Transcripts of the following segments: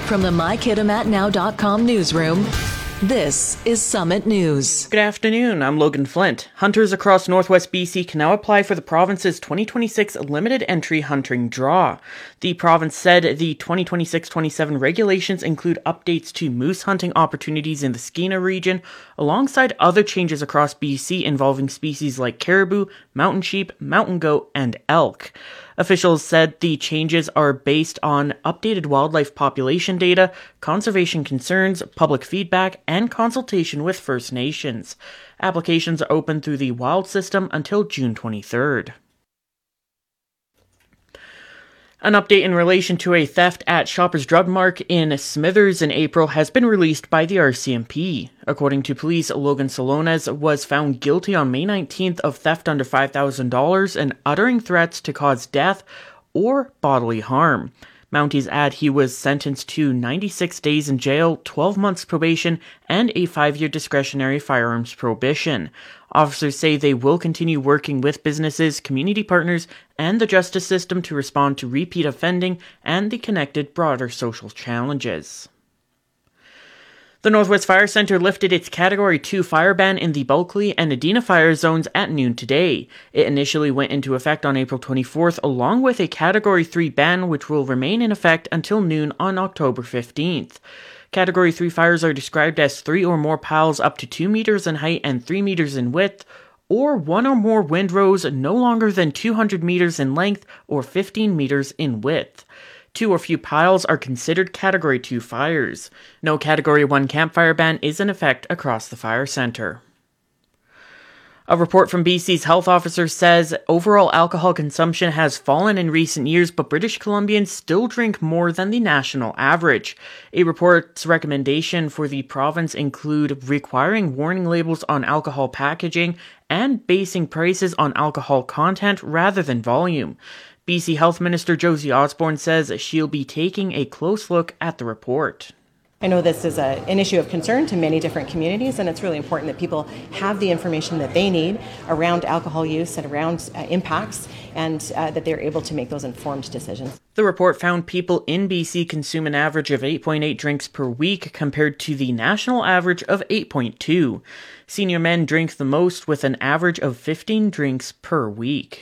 From the MyKitimatNow.com newsroom, this is Summit News. Good afternoon, I'm Logan Flint. Hunters across Northwest BC can now apply for the province's 2026 limited entry hunting draw. The province said the 2026-27 regulations include updates to moose hunting opportunities in the Skeena region, alongside other changes across BC involving species like caribou, mountain sheep, mountain goat, and elk. Officials said the changes are based on updated wildlife population data, conservation concerns, public feedback, and consultation with First Nations. Applications are open through the Wild system until June 23rd. An update in relation to a theft at Shoppers Drug Mart in Smithers in April has been released by the RCMP. According to police, Logan Salones was found guilty on May 19th of theft under $5,000 and uttering threats to cause death or bodily harm. Mounties add he was sentenced to 96 days in jail, 12 months probation, and a 5-year discretionary firearms prohibition. Officers say they will continue working with businesses, community partners, and the justice system to respond to repeat offending and the connected broader social challenges. The Northwest Fire Centre lifted its Category 2 fire ban in the Bulkley and Adina fire zones at noon today. It initially went into effect on April 24th, along with a Category 3 ban which will remain in effect until noon on October 15th. Category 3 fires are described as 3 or more piles up to 2 meters in height and 3 meters in width, or 1 or more windrows no longer than 200 meters in length or 15 meters in width. 2 or few piles are considered Category 2 fires. No Category 1 campfire ban is in effect across the fire centre. A report from BC's health officer says overall alcohol consumption has fallen in recent years, but British Columbians still drink more than the national average. A report's recommendation for the province include requiring warning labels on alcohol packaging and basing prices on alcohol content rather than volume. BC Health Minister Josie Osborne says she'll be taking a close look at the report. I know this is an issue of concern to many different communities, and it's really important that people have the information that they need around alcohol use and around impacts, and that they're able to make those informed decisions. The report found people in BC consume an average of 8.8 drinks per week compared to the national average of 8.2. Senior men drink the most with an average of 15 drinks per week.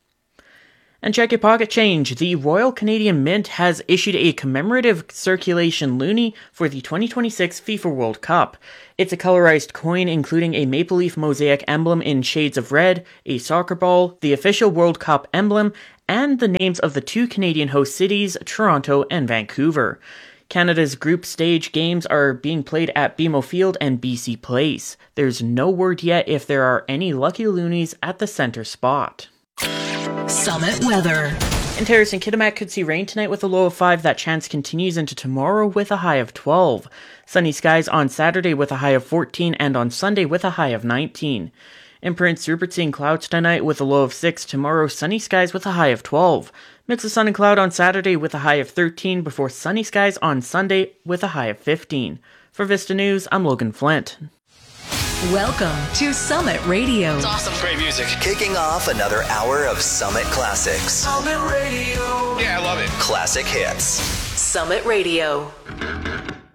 And check your pocket change. The Royal Canadian Mint has issued a commemorative circulation loonie for the 2026 FIFA World Cup. It's a colorized coin including a maple leaf mosaic emblem in shades of red, a soccer ball, the official World Cup emblem, and the names of the 2 Canadian host cities, Toronto and Vancouver. Canada's group stage games are being played at BMO Field and BC Place. There's no word yet if there are any lucky loonies at the center spot. Summit weather. In Terrace and Kitimat could see rain tonight with a low of 5. That chance continues into tomorrow with a high of 12. Sunny skies on Saturday with a high of 14 and on Sunday with a high of 19. In Prince Rupert, seeing clouds tonight with a low of 6. Tomorrow, sunny skies with a high of 12. Mix of sun and cloud on Saturday with a high of 13 before sunny skies on Sunday with a high of 15. For Vista News, I'm Logan Flint. Welcome to Summit Radio. It's awesome. Great music. Kicking off another hour of Summit Classics. Summit Radio. Yeah, I love it. Classic hits. Summit Radio.